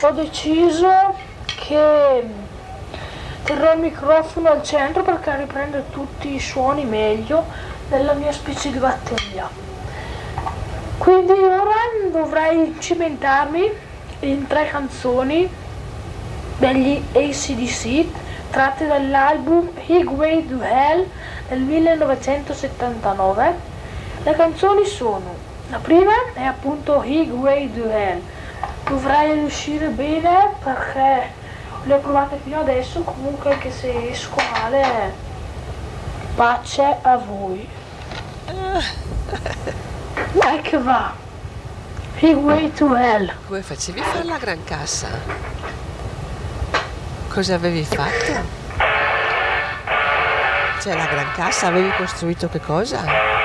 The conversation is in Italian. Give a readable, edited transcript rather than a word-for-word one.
ho deciso che terrò il microfono al centro perché riprende tutti i suoni meglio della mia specie di batteria. Quindi ora dovrei cimentarmi in 3 canzoni degli AC/DC tratte dall'album Highway to Hell del 1979. Le canzoni sono: la prima è appunto Highway to Hell. Dovrei riuscire bene perché le ho provate fino adesso, comunque anche se esco male, pace a voi. Dai che va! Highway to Hell. Come facevi a fare la gran cassa? Cosa avevi fatto? Cioè, la gran cassa avevi costruito che cosa?